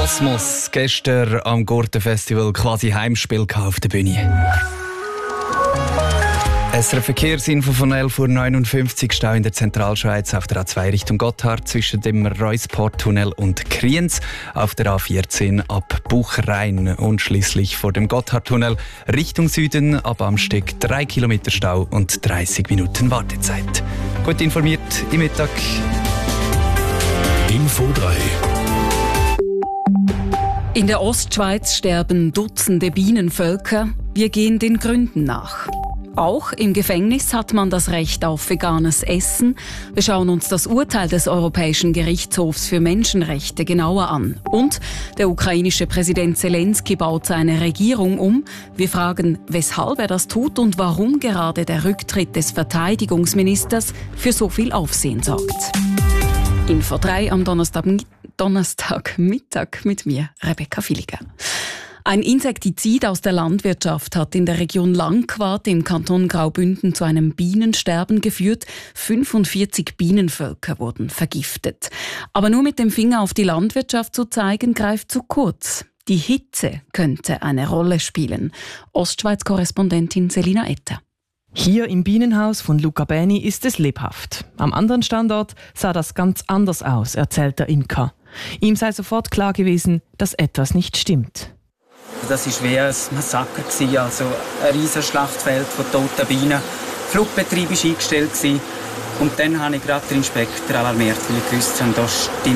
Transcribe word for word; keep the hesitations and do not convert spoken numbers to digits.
Rasmus, gestern am Gurten-Festival quasi Heimspiel auf der Bühne. S R Verkehrsinfo von elf Uhr neunundfünfzig, Stau in der Zentralschweiz auf der A zwei Richtung Gotthard zwischen dem Reusport-Tunnel und Kriens, auf der A vierzehn ab Buchrein und schließlich vor dem Gotthard-Tunnel Richtung Süden ab Amsteg drei Kilometer Stau und dreißig Minuten Wartezeit. Gut informiert im Mittag. Info drei. In der Ostschweiz sterben Dutzende Bienenvölker. Wir gehen den Gründen nach. Auch im Gefängnis hat man das Recht auf veganes Essen. Wir schauen uns das Urteil des Europäischen Gerichtshofs für Menschenrechte genauer an. Und der ukrainische Präsident Zelensky baut seine Regierung um. Wir fragen, weshalb er das tut und warum gerade der Rücktritt des Verteidigungsministers für so viel Aufsehen sorgt. Info drei am Donnerstag, Donnerstagmittag mit mir, Rebecca Villiger. Ein Insektizid aus der Landwirtschaft hat in der Region Langquart im Kanton Graubünden zu einem Bienensterben geführt. fünfundvierzig Bienenvölker wurden vergiftet. Aber nur mit dem Finger auf die Landwirtschaft zu zeigen, greift zu kurz. Die Hitze könnte eine Rolle spielen. Ostschweiz-Korrespondentin Selina Etter. Hier im Bienenhaus von Luca Beni ist es lebhaft. Am anderen Standort sah das ganz anders aus, erzählt der Imker. Ihm sei sofort klar gewesen, dass etwas nicht stimmt. Das war wie ein Massaker, also ein riesiges Schlachtfeld von toten Bienen. Der Flugbetrieb war eingestellt und dann habe ich gerade den Inspektor alarmiert, weil ich gewusst habe, da stimmt